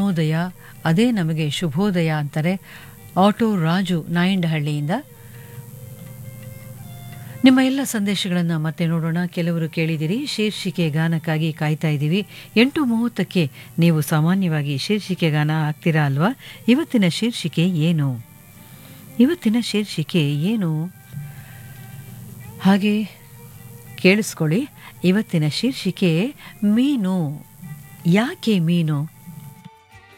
ಅರುಣೋದಯ, ಅದೇ ನಮಗೆ ಶುಭೋದಯ ಅಂತಾರೆ. ಆಟೋ ರಾಜು ನಾಯಂಡಹಳ್ಳಿಯಿಂದ. ನಿಮ್ಮ ಎಲ್ಲ ಸಂದೇಶಗಳನ್ನು ಮತ್ತೆ ನೋಡೋಣ. ಕೆಲವರು ಕೇಳಿದಿರಿ, ಶೀರ್ಷಿಕೆ ಗಾನಕ್ಕಾಗಿ ಕಾಯ್ತಾ ಇದ್ದೀವಿ. 8:30ಕ್ಕೆ ನೀವು ಸಾಮಾನ್ಯವಾಗಿ ಶೀರ್ಷಿಕೆ ಗಾನ ಹಾಕ್ತೀರಾ ಅಲ್ವಾ? ಇವತ್ತಿನ ಶೀರ್ಷಿಕೆ ಏನು? ಇವತ್ತಿನ ಶೀರ್ಷಿಕೆ ಏನು ಹಾಗೆ ಕೇಳಿಸ್ಕೊಳ್ಳಿ. ಇವತ್ತಿನ ಶೀರ್ಷಿಕೆ ಮೀನು. ಯಾಕೆ ಮೀನು?